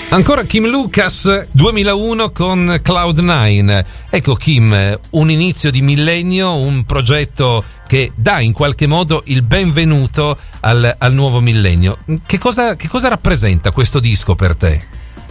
Ancora Kim Lucas, 2001 con Cloud9. Ecco Kim, un inizio di millennio, un progetto che dà in qualche modo il benvenuto al nuovo millennio. Che cosa rappresenta questo disco per te?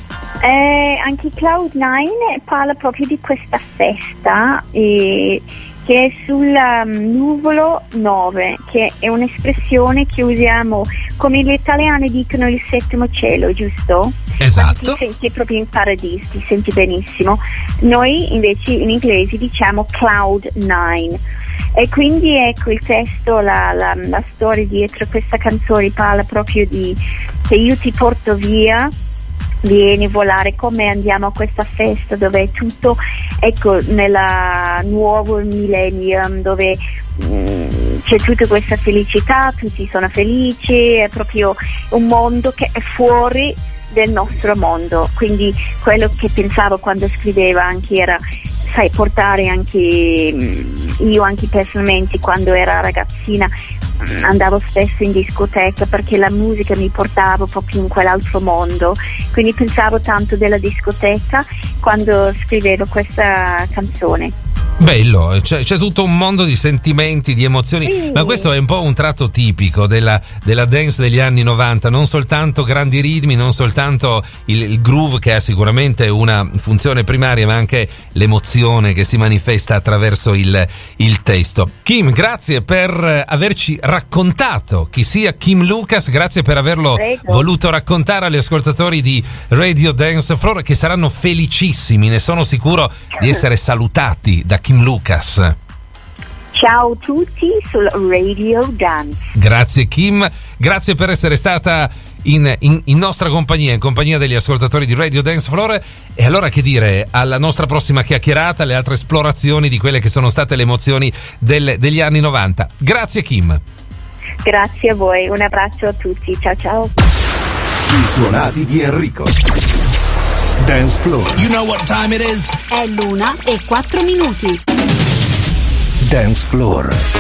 Anche Cloud9 parla proprio di questa festa che è sul nuvolo 9, che è un'espressione che usiamo, come gli italiani dicono, il settimo cielo, giusto? Esatto. Ti senti proprio in paradiso, ti senti benissimo. Noi invece in inglese diciamo Cloud9. E quindi ecco il testo, la storia dietro questa canzone parla proprio di che io ti porto via, vieni a volare con me, andiamo a questa festa dove è tutto, ecco, nella nuovo millennium, dove c'è tutta questa felicità, tutti sono felici, è proprio un mondo che è fuori del nostro mondo. Quindi quello che pensavo quando scrivevo anche era, sai, portare anche io anche personalmente quando ero ragazzina andavo spesso in discoteca perché la musica mi portava proprio in quell'altro mondo, quindi pensavo tanto della discoteca quando scrivevo questa canzone. Bello, c'è tutto un mondo di sentimenti, di emozioni, sì. Ma questo è un po' un tratto tipico della dance degli anni 90, non soltanto grandi ritmi, non soltanto il groove, che ha sicuramente una funzione primaria, ma anche l'emozione che si manifesta attraverso il testo. Kim, grazie per averci raccontato chi sia Kim Lucas, grazie per averlo voluto raccontare agli ascoltatori di Radio Dance Floor, che saranno felicissimi, ne sono sicuro, di essere salutati da Kim Lucas. Ciao a tutti sul Radio Dance. Grazie Kim, grazie per essere stata in nostra compagnia, in compagnia degli ascoltatori di Radio Dance Floor. E allora che dire, alla nostra prossima chiacchierata, alle altre esplorazioni di quelle che sono state le emozioni degli anni 90. Grazie Kim. Grazie a voi, un abbraccio a tutti, ciao ciao. I suonati di Enrico. Dance Floor. You know what time it is? È l'1:04. Dance Floor.